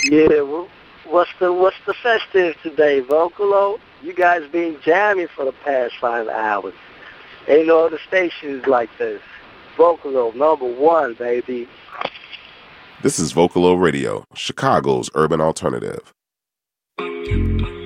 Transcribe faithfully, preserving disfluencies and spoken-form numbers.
Yeah, well, what's the what's the festive today, Vocalo? You guys been jamming for the past five hours. Ain't no other stations like this. Vocalo, number one, baby. This is Vocalo Radio, Chicago's urban alternative.